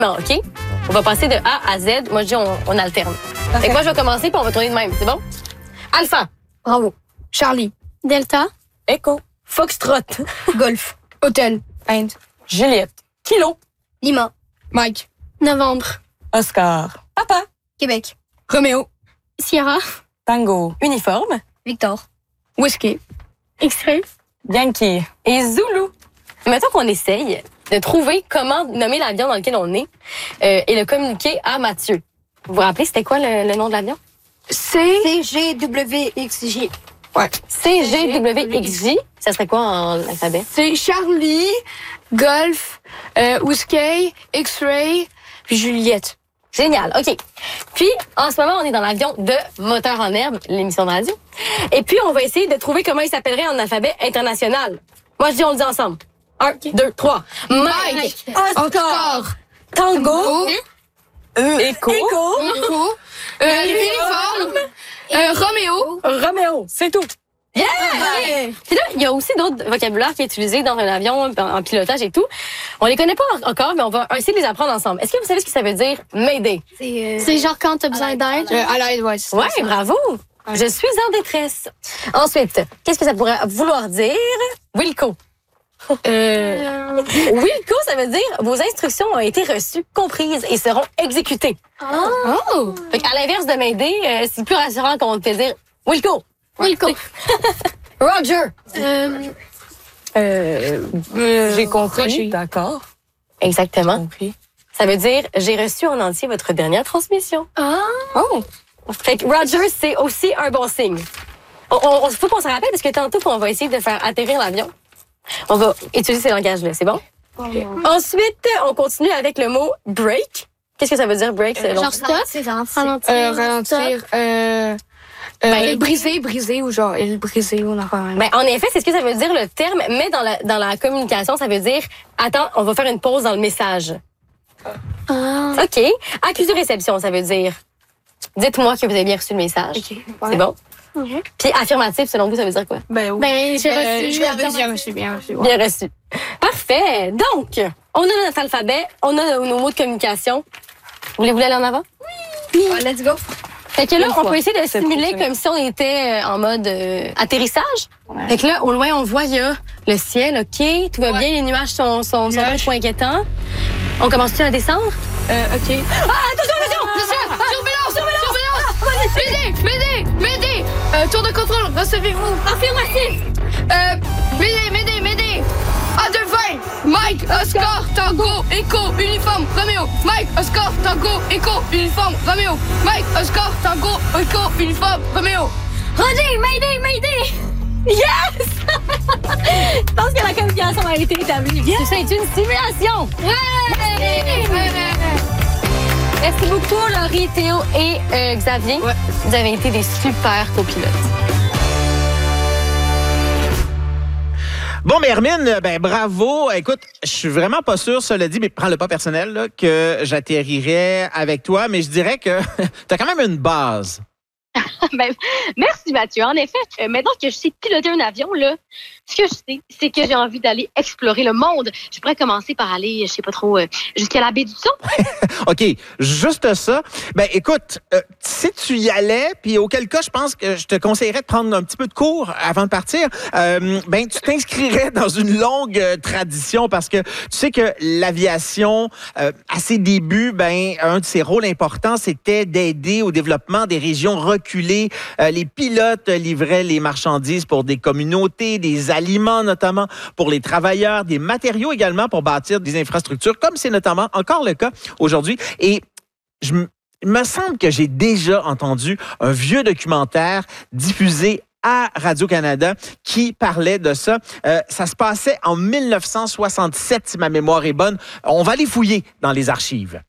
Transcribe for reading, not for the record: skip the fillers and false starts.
Non, OK? On va passer de A à Z. Moi, je dis on alterne. Fait que moi, je vais commencer puis on va tourner de même. C'est bon? Alpha. Bravo. Charlie. Delta. Echo. Foxtrot. Golf. Hôtel. Inde. Juliette. Kilo. Lima. Mike. Novembre. Oscar. Papa. Québec. Roméo. Sierra. Tango. Uniforme. Victor. Whiskey. X-ray. Yankee. Et Zulu. Mettons qu'on essaye de trouver comment nommer l'avion dans lequel on est et le communiquer à Mathieu. Vous vous rappelez, c'était quoi le nom de l'avion? CGWXJ. Ouais. CGWXJ. Ça serait quoi en alphabet? C'est Charlie, Golf, Whiskey, X-Ray, puis Juliette. Génial, OK. Puis, en ce moment, on est dans l'avion de Moteur en herbe, l'émission de radio. Et puis, on va essayer de trouver comment il s'appellerait en alphabet international. Moi, je dis, on le dit ensemble. 1, 2, 3. Mike, Oscar. Tango, Echo. Uniforme. Roméo. Roméo. C'est tout. Yeah! Puis là, il y a aussi d'autres vocabulaires qui est utilisé dans un avion, en pilotage et tout. On les connaît pas encore, mais on va essayer de les apprendre ensemble. Est-ce que vous savez ce que ça veut dire Mayday? C'est genre quand t'as besoin d'aide. À l'aide, ouais. Ouais, bravo! Je suis en détresse. Ensuite, qu'est-ce que ça pourrait vouloir dire? Wilco. Wilco, ça veut dire vos instructions ont été reçues, comprises et seront exécutées. Oh! Fait qu'à l'inverse de Mayday, c'est plus rassurant qu'on peut dire Wilco. Wilco. Roger. J'ai compris. D'accord. Exactement. Compris. Ça veut dire j'ai reçu en entier votre dernière transmission. Oh. Fait que Roger, c'est aussi un bon signe. Il faut qu'on se rappelle parce que tantôt qu'on va essayer de faire atterrir l'avion, on va utiliser ces langages-là, c'est bon? Okay. Ensuite, on continue avec le mot break. Qu'est-ce que ça veut dire break? Genre stop. Ralentir. Briser ou genre il briser ou n'importe quoi. Ben, en effet, c'est ce que ça veut dire le terme, mais dans la communication, ça veut dire attends, on va faire une pause dans le message. OK. Accusé-réception, ça veut dire dites-moi que vous avez bien reçu le message. Okay. C'est bon? Puis affirmatif, selon vous, ça veut dire quoi? Ben oui. Ben, j'ai reçu. Bien reçu. Ouais. Bien reçu. Parfait. Donc, on a notre alphabet, on a nos mots de communication. Voulez-vous aller en avant? Oui. Let's go. Fait que là, Une on fois. peut essayer de C'est simuler fonctionné. comme si on était en mode atterrissage. Ouais. Fait que là, au loin, on voit, il y a le ciel, OK, tout va bien, les nuages sont pas trop inquiétants. On commence-tu à descendre? OK. Attention! M'aider! Tour de contrôle, recevez-vous. Affirmatif! M'aider! A220! Mike, Oscar, Tango, Echo, Uniforme, Roméo. Mike, Oscar, Tango, Echo, Uniforme, Roméo. Mike, Oscar, Tango, Echo, Uniforme, Roméo. Roger, Mayday! Yes! Je pense que la communication a été établie. Yes. C'est une simulation! Merci beaucoup, Laurie, Théo et Xavier. Ouais. Vous avez été des super copilotes. Bon, mais Hermine, ben bravo. Écoute, je suis vraiment pas sûr, cela dit, mais prends-le pas personnel, là, que j'atterrirais avec toi, mais je dirais que t'as quand même une base. Ben, merci Mathieu. En effet, maintenant que je sais piloter un avion, là, ce que je sais, c'est que j'ai envie d'aller explorer le monde. Je pourrais commencer par aller, je sais pas trop, jusqu'à la baie du Son. OK, juste ça. Ben écoute, si tu y allais, puis auquel cas, je pense que je te conseillerais de prendre un petit peu de cours avant de partir, ben tu t'inscrirais dans une longue tradition parce que tu sais que l'aviation, à ses débuts, ben un de ses rôles importants, c'était d'aider au développement des régions reculées. Les pilotes livraient les marchandises pour des communautés, des aliments notamment pour les travailleurs, des matériaux également pour bâtir des infrastructures, comme c'est notamment encore le cas aujourd'hui. Et il me semble que j'ai déjà entendu un vieux documentaire diffusé à Radio-Canada qui parlait de ça. Ça se passait en 1967, si ma mémoire est bonne. On va aller fouiller dans les archives.